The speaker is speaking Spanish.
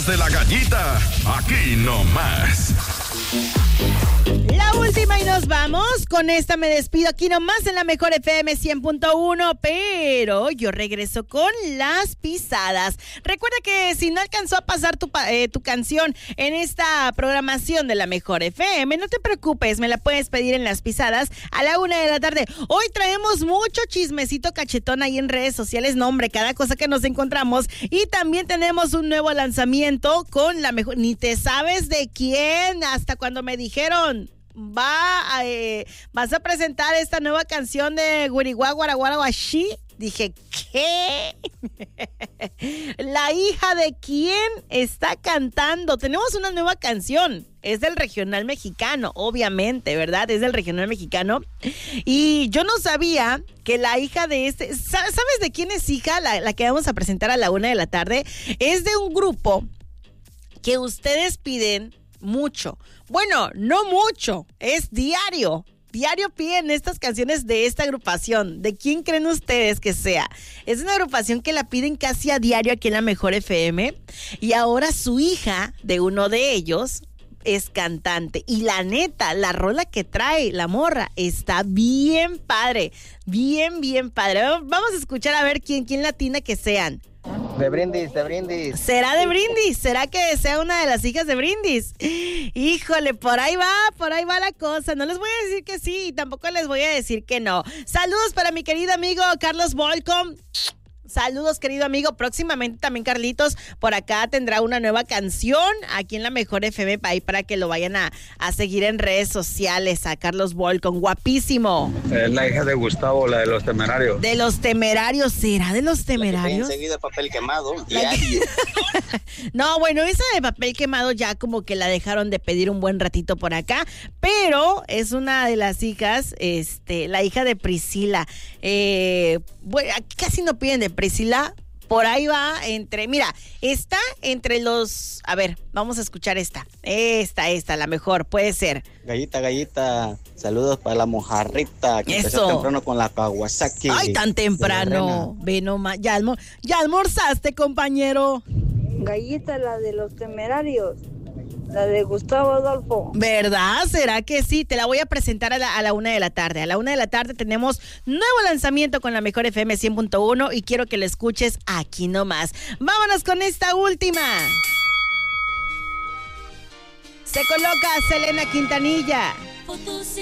De la gallita, aquí nomás. La última y nos vamos. Con esta me despido aquí nomás en la mejor FM 100.1, pero yo regreso con las pisadas. Recuerda que si no alcanzó a pasar tu canción en esta programación de la mejor FM, no te preocupes, me la puedes pedir en las pisadas a la 1 de la tarde. Hoy traemos mucho chismecito cachetón ahí en redes sociales, no hombre, cada cosa que nos encontramos. Y también tenemos un nuevo lanzamiento con la mejor, ni te sabes de quién, hasta cuando me dijeron vas a presentar esta nueva canción de Guiriguá Guaraguaraguashi. Dije, ¿qué? ¿La hija de quién está cantando? Tenemos una nueva canción. Es del regional mexicano, obviamente, ¿verdad? Es del regional mexicano. Y yo no sabía que la hija de este... ¿Sabes de quién es hija? La que vamos a presentar a la 1 de la tarde. Es de un grupo que ustedes piden mucho. Bueno, no mucho, es diario. Diario piden estas canciones de esta agrupación. ¿De quién creen ustedes que sea? Es una agrupación que la piden casi a diario aquí en la Mejor FM. Y ahora su hija de uno de ellos es cantante. Y la neta, la rola que trae la morra está bien padre. Bien, bien padre. Vamos a escuchar a ver quién latina que sean. De Brindis. ¿Será de Brindis? ¿Será que sea una de las hijas de Brindis? Híjole, por ahí va la cosa. No les voy a decir que sí y tampoco les voy a decir que no. Saludos para mi querido amigo Carlos Volcom. Saludos, querido amigo. Próximamente también Carlitos por acá tendrá una nueva canción aquí en la Mejor FM para que lo vayan a seguir en redes sociales. A Carlos Volcom, guapísimo. Es la hija de Gustavo, la de Los Temerarios. De Los Temerarios, ¿será de Los Temerarios? Enseguida Papel Quemado. No, bueno, esa de Papel Quemado ya como que la dejaron de pedir un buen ratito por acá, pero es una de las hijas, la hija de Priscila. Bueno, aquí casi no piden de Priscila, por ahí va está entre los, a ver, vamos a escuchar esta, la mejor, puede ser. Gallita, saludos para la mojarrita, que empezó temprano con la Kawasaki. Ay, tan temprano, ve nomás, ya almorzaste, compañero. Gallita, la de Los Temerarios, la de Gustavo Adolfo. ¿Verdad? ¿Será que sí? Te la voy a presentar a la 1 de la tarde. A la 1 de la tarde tenemos nuevo lanzamiento con la Mejor FM 100.1 y quiero que lo escuches aquí nomás. Vámonos con esta última. Se coloca Selena Quintanilla.